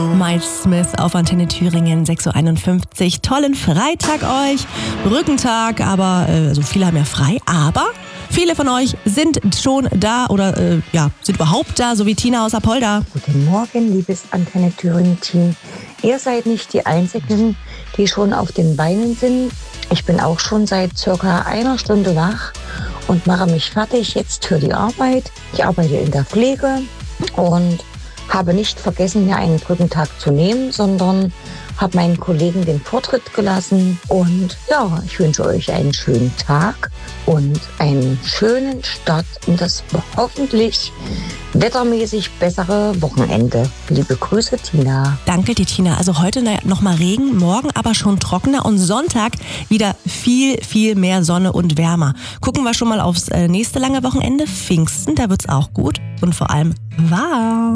Miles Smith auf Antenne Thüringen, 6.51 Uhr. Tollen Freitag euch. Brückentag, aber also viele haben ja frei, aber viele von euch sind schon da oder sind überhaupt da, so wie Tina aus Apolda. Guten Morgen, liebes Antenne Thüringen-Team. Ihr seid nicht die Einzigen, die schon auf den Beinen sind. Ich bin auch schon seit circa einer Stunde wach und mache mich fertig jetzt für die Arbeit. Ich arbeite in der Pflege und habe nicht vergessen, mir einen Brückentag zu nehmen, sondern habe meinen Kollegen den Vortritt gelassen. Und ja, ich wünsche euch einen schönen Tag und einen schönen Start in das hoffentlich wettermäßig bessere Wochenende. Liebe Grüße, Tina. Danke dir, Tina. Also heute nochmal Regen, morgen aber schon trockener und Sonntag wieder viel, viel mehr Sonne und wärmer. Gucken wir schon mal aufs nächste lange Wochenende. Pfingsten, da wird's auch gut und vor allem warm.